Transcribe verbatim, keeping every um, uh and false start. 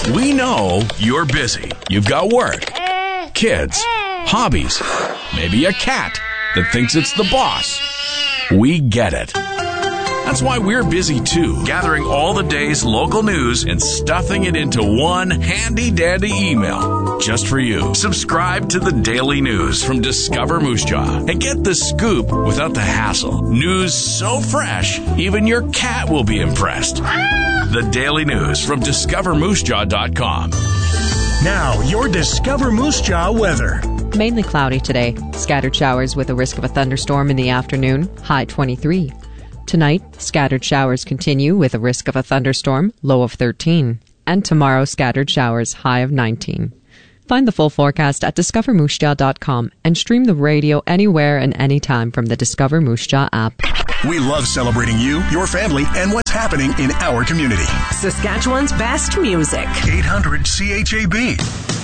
We know you're busy. You've got work, kids, hobbies, maybe a cat that thinks it's the boss. We get it. That's why we're busy too, gathering all the day's local news and stuffing it into one handy-dandy email just for you. Subscribe to the Daily News from Discover Moose Jaw and get the scoop without the hassle. News so fresh, even your cat will be impressed. The Daily News from discover moose jaw dot com. Now, your Discover Moose Jaw weather. Mainly cloudy today. Scattered showers with a risk of a thunderstorm in the afternoon. High twenty-three. Tonight, scattered showers continue with a risk of a thunderstorm. Low of thirteen. And tomorrow, scattered showers. High of nineteen. Find the full forecast at discover moose jaw dot com and stream the radio anywhere and anytime from the Discover Moose Jaw app. We love celebrating you, your family, and what's happening in our community. Saskatchewan's best music. eight hundred C H A B.